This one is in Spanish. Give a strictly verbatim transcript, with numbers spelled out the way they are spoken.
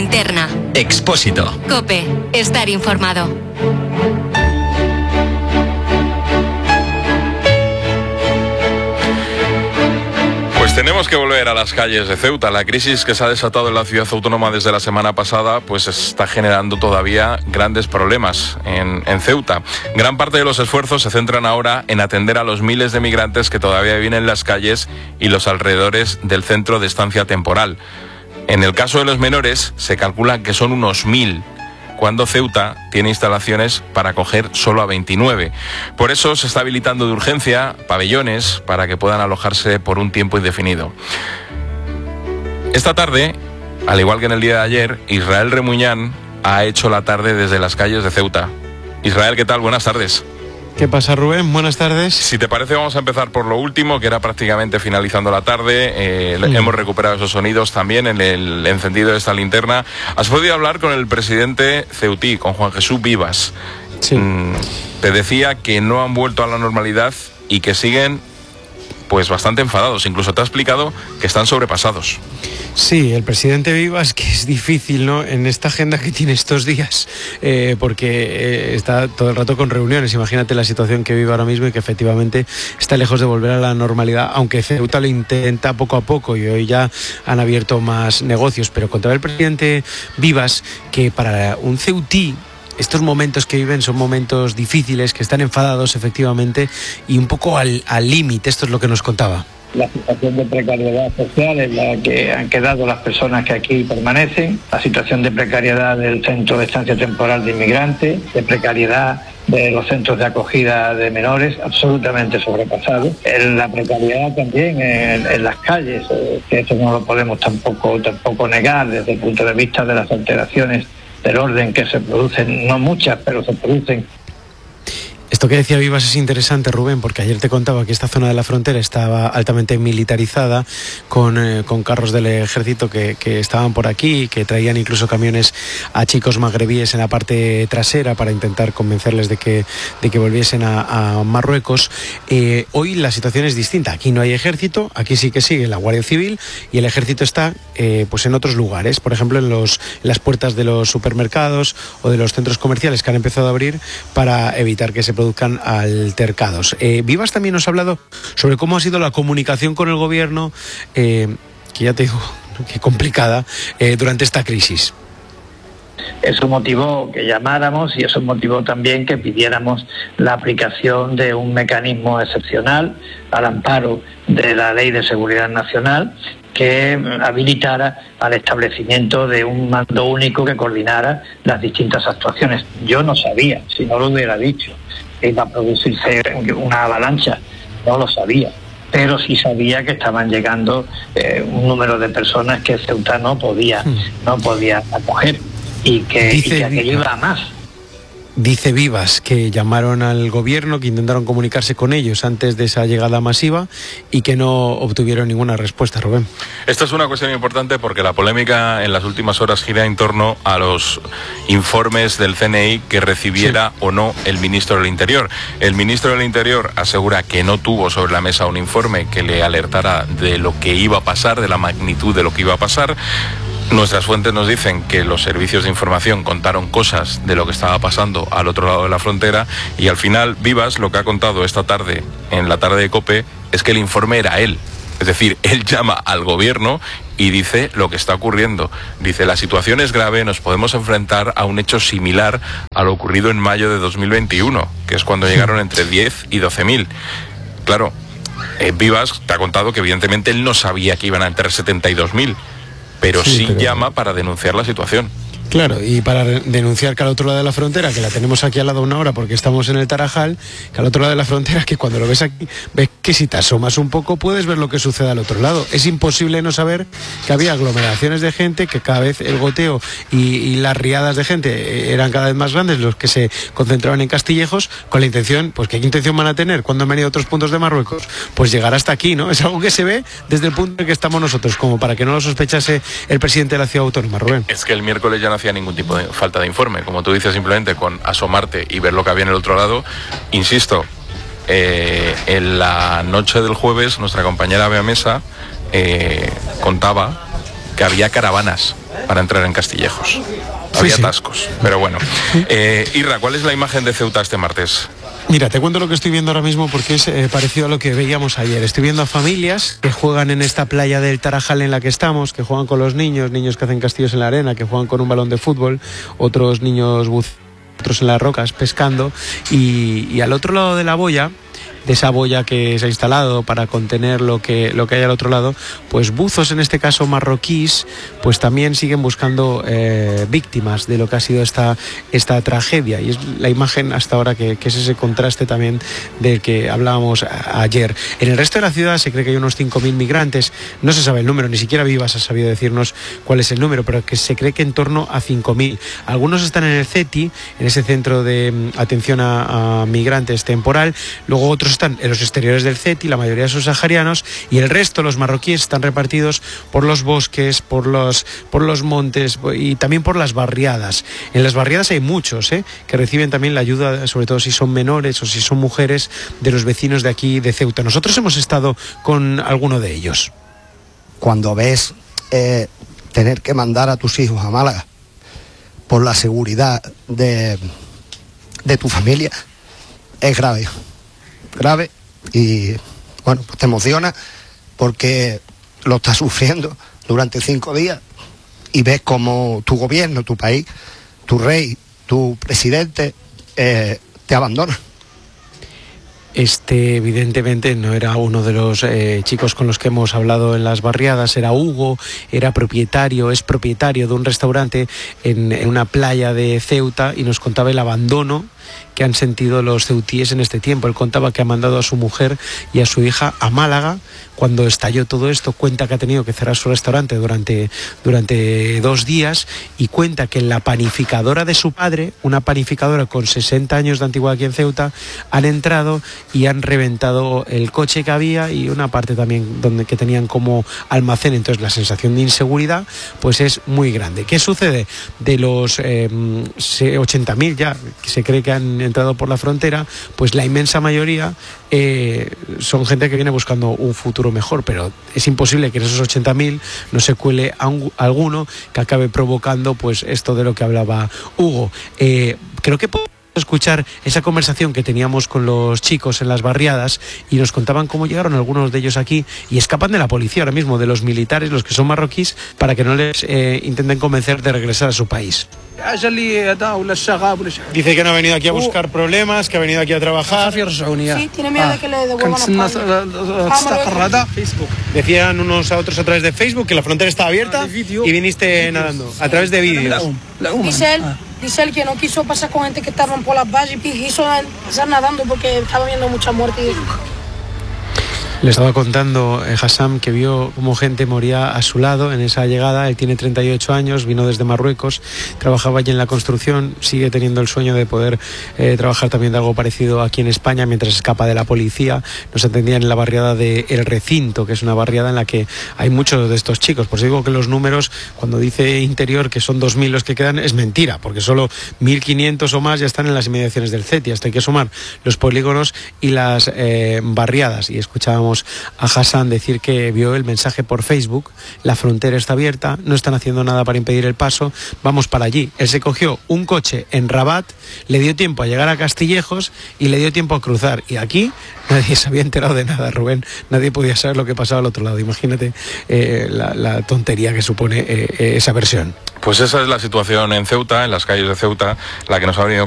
linterna. Expósito. COPE. Estar informado. Pues tenemos que volver a las calles de Ceuta. La crisis que se ha desatado en la ciudad autónoma desde la semana pasada pues está generando todavía grandes problemas en, en Ceuta. Gran parte de los esfuerzos se centran ahora en atender a los miles de migrantes que todavía viven en las calles y los alrededores del centro de estancia temporal. En el caso de los menores se calcula que son unos mil, cuando Ceuta tiene instalaciones para acoger solo a veintinueve. Por eso se está habilitando de urgencia pabellones para que puedan alojarse por un tiempo indefinido. Esta tarde, al igual que en el día de ayer, Israel Remuñán ha hecho la tarde desde las calles de Ceuta. Israel, ¿qué tal? Buenas tardes. ¿Qué pasa, Rubén? Buenas tardes. Si te parece, vamos a empezar por lo último, que era prácticamente finalizando la tarde. Eh, mm. Hemos recuperado esos sonidos también en el encendido de esta linterna. Has podido hablar con el presidente ceutí, con Juan Jesús Vivas. Sí. Mm, te decía que no han vuelto a la normalidad y que siguen pues bastante enfadados. Incluso te ha explicado que están sobrepasados. Sí, el presidente Vivas, que es difícil, ¿no?, en esta agenda que tiene estos días, eh, porque eh, está todo el rato con reuniones. Imagínate la situación que vive ahora mismo y que efectivamente está lejos de volver a la normalidad, aunque Ceuta lo intenta poco a poco y hoy ya han abierto más negocios. Pero contra el presidente Vivas, que para un ceutí estos momentos que viven son momentos difíciles, que están enfadados efectivamente y un poco al límite. Esto es lo que nos contaba. La situación de precariedad social en la que han quedado las personas que aquí permanecen, la situación de precariedad del centro de estancia temporal de inmigrantes, de precariedad de los centros de acogida de menores, absolutamente sobrepasados. En la precariedad también en, en las calles, eh, que eso no lo podemos tampoco, tampoco negar desde el punto de vista de las alteraciones del orden que se producen, no muchas, pero se producen. Esto que decía Vivas es interesante, Rubén, porque ayer te contaba que esta zona de la frontera estaba altamente militarizada, con, eh, con carros del ejército que, que estaban por aquí, que traían incluso camiones a chicos magrebíes en la parte trasera para intentar convencerles de que, de que volviesen a, a Marruecos. Eh, hoy la situación es distinta. Aquí no hay ejército, aquí sí que sigue la Guardia Civil y el ejército está eh, pues en otros lugares, por ejemplo en, los, en las puertas de los supermercados o de los centros comerciales que han empezado a abrir para evitar que se produzcan altercados. Eh, Vivas también nos ha hablado sobre cómo ha sido la comunicación con el gobierno, eh, que ya te digo, que complicada, eh, durante esta crisis. Eso motivó que llamáramos y eso motivó también que pidiéramos la aplicación de un mecanismo excepcional al amparo de la Ley de Seguridad Nacional, que habilitara al establecimiento de un mando único que coordinara las distintas actuaciones. Yo no sabía, si no lo hubiera dicho, que iba a producirse una avalancha, no lo sabía, pero sí sabía que estaban llegando eh, un número de personas que Ceuta no podía, no podía acoger y que, Dice, y que aquello iba a más. Dice Vivas que llamaron al gobierno, que intentaron comunicarse con ellos antes de esa llegada masiva y que no obtuvieron ninguna respuesta, Rubén. Esta es una cuestión importante porque la polémica en las últimas horas gira en torno a los informes del C N I que recibiera sí. o no el ministro del Interior. El ministro del Interior asegura que no tuvo sobre la mesa un informe que le alertara de lo que iba a pasar, de la magnitud de lo que iba a pasar. Nuestras fuentes nos dicen que los servicios de información contaron cosas de lo que estaba pasando al otro lado de la frontera y al final Vivas lo que ha contado esta tarde, en la tarde de COPE, es que el informe era él. Es decir, él llama al gobierno y dice lo que está ocurriendo. Dice, la situación es grave, nos podemos enfrentar a un hecho similar a lo ocurrido en mayo de dos mil veintiuno, que es cuando llegaron entre diez y doce mil. Claro, eh, Vivas te ha contado que evidentemente él no sabía que iban a entrar setenta y dos mil. Pero sí, sí pero... llama para denunciar la situación. Claro, y para denunciar que al otro lado de la frontera, que la tenemos aquí al lado una hora porque estamos en el Tarajal, que al otro lado de la frontera, que cuando lo ves aquí, ves que si te asomas un poco puedes ver lo que sucede al otro lado. Es imposible no saber que había aglomeraciones de gente, que cada vez el goteo y, y las riadas de gente eran cada vez más grandes, los que se concentraban en Castillejos, con la intención, pues ¿qué intención van a tener cuando han venido a otros puntos de Marruecos? Pues llegar hasta aquí, ¿no? Es algo que se ve desde el punto en que estamos nosotros, como para que no lo sospechase el presidente de la ciudad autónoma, Rubén. Es que el miércoles ya no hacía ningún tipo de falta de informe, como tú dices, simplemente con asomarte y ver lo que había en el otro lado. Insisto, eh, en la noche del jueves nuestra compañera Bea Mesa eh, contaba que que había caravanas para entrar en Castillejos. Había sí, sí. atascos, pero bueno. Eh, Irra, ¿cuál es la imagen de Ceuta este martes? Mira, te cuento lo que estoy viendo ahora mismo porque es eh, parecido a lo que veíamos ayer. Estoy viendo a familias que juegan en esta playa del Tarajal en la que estamos, que juegan con los niños, niños que hacen castillos en la arena, que juegan con un balón de fútbol, otros niños buceando, otros en las rocas pescando, y, y al otro lado de la boya, de esa boya que se ha instalado para contener lo que, lo que hay al otro lado, pues buzos, en este caso marroquíes, pues también siguen buscando eh, víctimas de lo que ha sido esta, esta tragedia. Y es la imagen hasta ahora que, que es ese contraste también del que hablábamos a, ayer. En el resto de la ciudad se cree que hay unos cinco mil migrantes, no se sabe el número, ni siquiera Vivas ha sabido decirnos cuál es el número, pero que se cree que en torno a cinco mil. Algunos están en el CETI, en ese centro de atención a, a migrantes temporal, luego otros están en los exteriores del CETI, la mayoría son saharianos, y el resto, los marroquíes, están repartidos por los bosques, por los, por los montes y también por las barriadas. En las barriadas hay muchos ¿eh? que reciben también la ayuda, sobre todo si son menores o si son mujeres, de los vecinos de aquí de Ceuta. Nosotros hemos estado con alguno de ellos. Cuando ves eh, tener que mandar a tus hijos a Málaga por la seguridad de, de tu familia, es grave. grave y bueno, pues te emociona porque lo estás sufriendo durante cinco días y ves como tu gobierno, tu país, tu rey, tu presidente eh, te abandona. Este evidentemente no era uno de los eh, chicos con los que hemos hablado en las barriadas, era Hugo, era propietario, es propietario de un restaurante en, en una playa de Ceuta, y nos contaba el abandono que han sentido los ceutíes en este tiempo. Él contaba que ha mandado a su mujer y a su hija a Málaga cuando estalló todo esto. Cuenta que ha tenido que cerrar su restaurante durante, durante dos días, y cuenta que en la panificadora de su padre, una panificadora con sesenta años de antigüedad aquí en Ceuta, han entrado y han reventado el coche que había y una parte también donde que tenían como almacén. Entonces la sensación de inseguridad pues es muy grande. ¿Qué sucede? De los eh, ochenta mil ya que se cree que han entrado por la frontera, pues la inmensa mayoría eh, son gente que viene buscando un futuro mejor, pero es imposible que en esos ochenta mil no se cuele a un, a alguno que acabe provocando pues esto de lo que hablaba Hugo. Eh, creo que escuchar esa conversación que teníamos con los chicos en las barriadas, y nos contaban cómo llegaron algunos de ellos aquí y escapan de la policía ahora mismo, de los militares, los que son marroquíes, para que no les eh, intenten convencer de regresar a su país. Dice que no ha venido aquí a buscar problemas, que ha venido aquí a trabajar. Sí, tiene miedo de que le devuelvan a España. Decían unos a otros a través de Facebook que la frontera estaba abierta y viniste nadando a través de vídeos. Dice él, dice él que no quiso pasar con gente que estaban por las vallas y quiso pasar nadando porque estaba viendo mucha muerte. Le estaba contando eh, Hassam que vio cómo gente moría a su lado en esa llegada. Él tiene treinta y ocho años, vino desde Marruecos, trabajaba allí en la construcción, sigue teniendo el sueño de poder eh, trabajar también de algo parecido aquí en España mientras escapa de la policía. Nos atendían en la barriada de El Recinto, que es una barriada en la que hay muchos de estos chicos. Por eso digo que los números, cuando dice Interior que son dos mil los que quedan, es mentira, porque solo mil quinientos o más ya están en las inmediaciones del CETI. Hasta hay que sumar los polígonos y las eh, barriadas. Y escuchábamos a Hassan decir que vio el mensaje por Facebook: la frontera está abierta, no están haciendo nada para impedir el paso, vamos para allí. Él se cogió un coche en Rabat, le dio tiempo a llegar a Castillejos y le dio tiempo a cruzar, y aquí nadie se había enterado de nada, Rubén, nadie podía saber lo que pasaba al otro lado. Imagínate eh, la, la tontería que supone eh, esa versión. Pues esa es la situación en Ceuta, en las calles de Ceuta, la que nos ha venido